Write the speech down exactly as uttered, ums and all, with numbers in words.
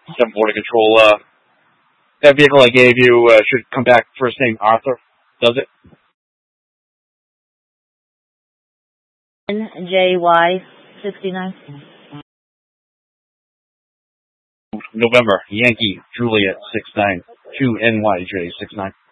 seven forty control. Uh, that vehicle I gave you uh, should come back first name Arthur. Does it? N J Y sixty-nine. November Yankee Juliet six nine two N Y J six nine.